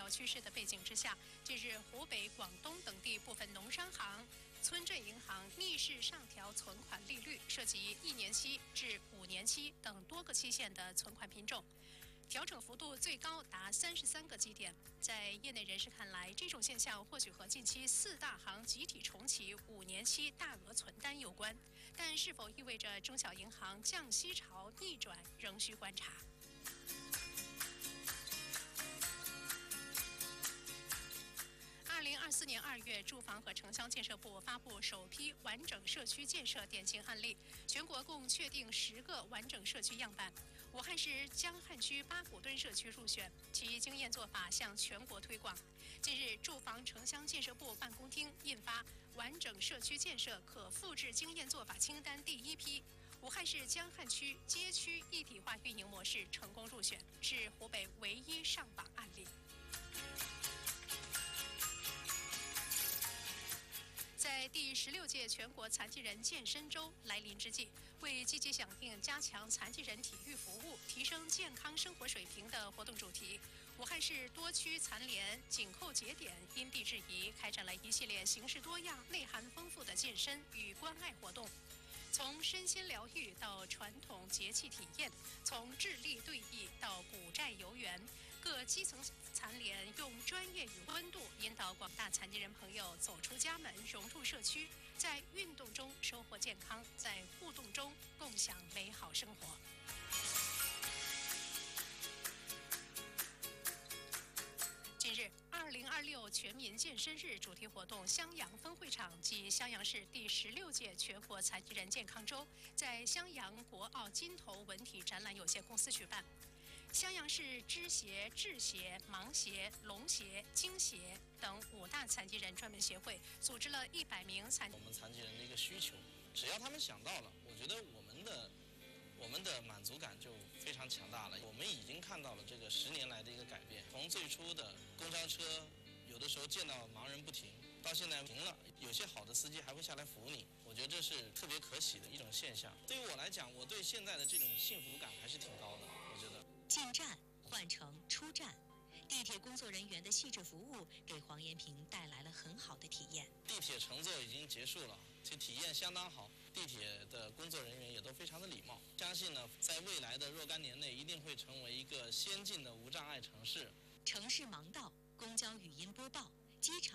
调趋势的背景之下，近日湖北、广东等地部分农商行、村镇银行逆势上调存款利率，涉及1年期至5年期等多个期限的存款品种。调整幅度最高达33个基点。在业内人士看来，这种现象或许和近期4大行集体重启5年期大额存单有关，但是否意味着中小银行降息潮逆转，仍需观察。2024年2月，住房和城乡建设部发布首批完整社区建设典型案例，全国共确定10个完整社区样板。武汉市江汉区八股墩社区入选，其经验做法向全国推广。近日，住房城乡建设部办公厅印发《完整社区建设可复制经验做法清单》第1批，武汉市江汉区街区一体化运营模式成功入选，是湖北唯一上榜案例。在第16届全国残疾人健身周来临之际，为积极响应加强残疾人体育服务、提升健康生活水平的活动主题，武汉市多区残联紧扣节点，因地制宜开展了一系列形式多样、内涵丰富的健身与关爱活动。从身心疗愈到传统节气体验，从智力对弈到古寨游园，各基层残联用专业与温度引导广大残疾人朋友走出家门，融入社区，在运动中收获健康，在互动中共享美好生活。近日，2026全民健身日主题活动襄阳分会场暨襄阳市第16届全国残疾人健康周在襄阳国奥金头文体展览有限公司举办。襄阳市肢协、智协、盲协、聋协、京协等5大残疾人专门协会组织了100名我们残疾人的一个需求，只要他们想到了，我觉得我们的满足感就非常强大了。我们已经看到了这个10年来的一个改变，从最初的公交车有的时候见到盲人不停，到现在停了，有些好的司机还会下来扶你，我觉得这是特别可喜的一种现象。对于我来讲，我对现在的这种幸福感还是挺高的，我觉得。 进站换成出站，地铁工作人员的细致服务给黄延平带来了很好的体验。 地铁乘坐已经结束了，这体验相当好，地铁的工作人员也都非常的礼貌。相信呢，在未来的若干年内，一定会成为一个先进的无障碍城市。 城市盲道、公交语音播报、机场